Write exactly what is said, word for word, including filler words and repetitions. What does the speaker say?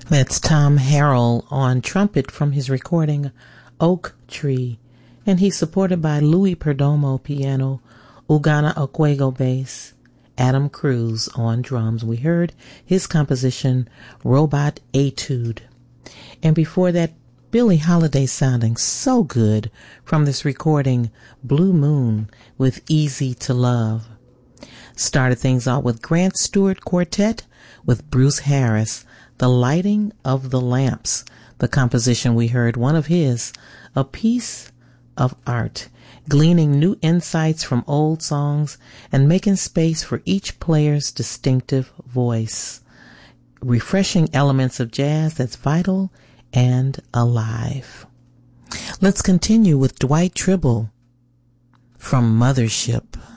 That's Tom Harrell on trumpet from his recording Oak Tree, and he's supported by Louis Perdomo piano, Ugana Okwego bass, Adam Cruz on drums. We heard his composition Robot Etude. And before that, Billie Holiday sounding so good from this recording Blue Moon with Easy to Love. Started things off with Grant Stewart Quartet with Bruce Harris, The Lighting of the Lamps. The composition we heard, one of his, A Piece of Art, gleaning new insights from old songs and making space for each player's distinctive voice. Refreshing elements of jazz that's vital and alive. Let's continue with Dwight Tribble from Mothership.